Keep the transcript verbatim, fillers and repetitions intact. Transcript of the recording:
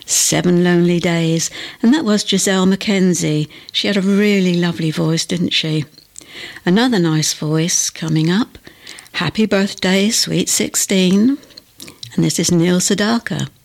Seven Lonely Days, and that was Giselle Mackenzie. She had a really lovely voice, didn't she? Another nice voice coming up, Happy Birthday, Sweet sixteen, and this is Neil Sedaka.